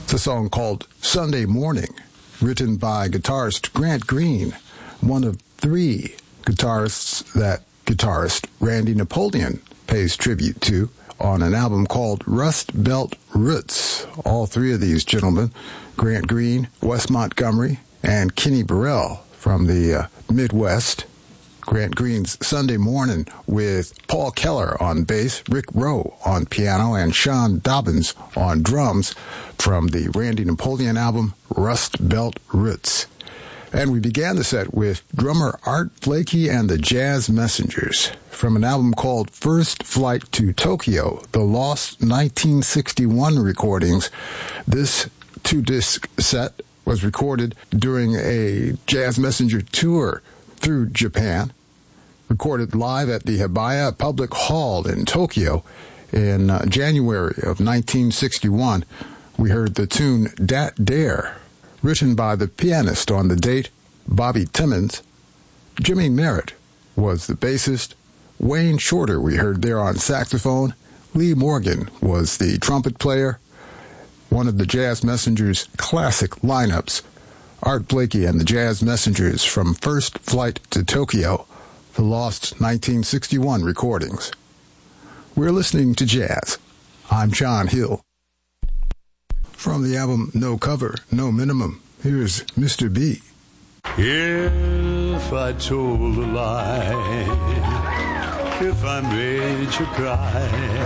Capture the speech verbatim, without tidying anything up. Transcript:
It's a song called Sunday Morning, written by guitarist Grant Green, one of three guitarists that guitarist Randy Napoleon pays tribute to on an album called Rust Belt Roots. All three of these gentlemen, Grant Green, Wes Montgomery, and Kenny Burrell from the uh, Midwest. Grant Green's Sunday Morning with Paul Keller on bass, Rick Rowe on piano, and Sean Dobbins on drums from the Randy Napoleon album Rust Belt Roots. And we began the set with drummer Art Blakey and the Jazz Messengers from an album called First Flight to Tokyo, the Lost nineteen sixty-one recordings. This two-disc set was recorded during a Jazz Messenger tour through Japan, recorded live at the Hibiya Public Hall in Tokyo in uh, January of nineteen sixty-one. We heard the tune Dat Dare, written by the pianist on the date, Bobby Timmons. Jimmy Merritt was the bassist. Wayne Shorter we heard there on saxophone. Lee Morgan was the trumpet player. One of the Jazz Messengers' classic lineups, Art Blakey and the Jazz Messengers from First Flight to Tokyo, the lost nineteen sixty-one recordings. We're listening to jazz. I'm John Hill. From the album No Cover, No Minimum, here's Mister B. If I told a lie, if I made you cry,